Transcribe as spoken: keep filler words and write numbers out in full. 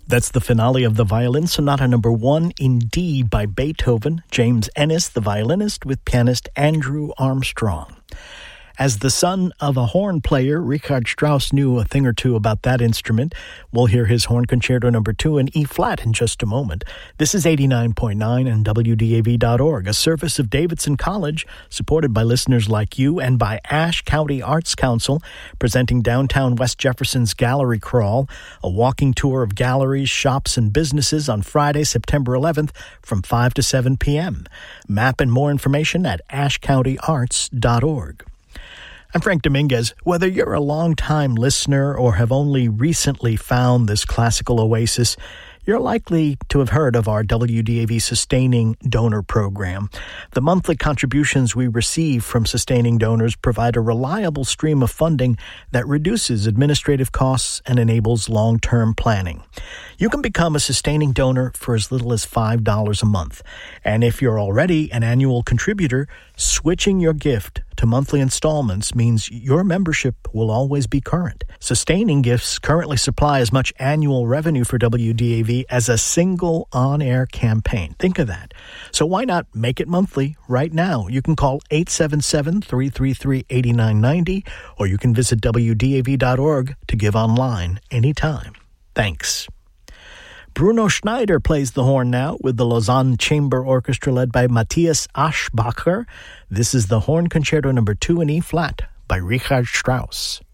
That's the finale of the Violin Sonata number one in D by Beethoven, James Ennis, the violinist, with pianist Andrew Armstrong. As the son of a horn player, Richard Strauss knew a thing or two about that instrument. We'll hear his Horn Concerto number two in E-flat in just a moment. This is eighty-nine point nine and W D A V dot org, a service of Davidson College, supported by listeners like you and by Ashe County Arts Council, presenting downtown West Jefferson's Gallery Crawl, a walking tour of galleries, shops, and businesses on Friday, September eleventh from five to seven p.m. Map and more information at ashe county arts dot org. I'm Frank Dominguez. Whether you're a long-time listener or have only recently found this classical oasis, you're likely to have heard of our W D A V Sustaining Donor Program. The monthly contributions we receive from sustaining donors provide a reliable stream of funding that reduces administrative costs and enables long-term planning. You can become a sustaining donor for as little as five dollars a month. And if you're already an annual contributor, switching your gift to monthly installments means your membership will always be current. Sustaining gifts currently supply as much annual revenue for W D A V as a single on-air campaign. Think of that. So why not make it monthly right now? You can call eight seven seven, three three three, eight nine nine zero, or you can visit W D A V dot org to give online anytime. Thanks. Bruno Schneider plays the horn now with the Lausanne Chamber Orchestra led by Matthias Aschbacher. This is the Horn Concerto number two in E-flat by Richard Strauss.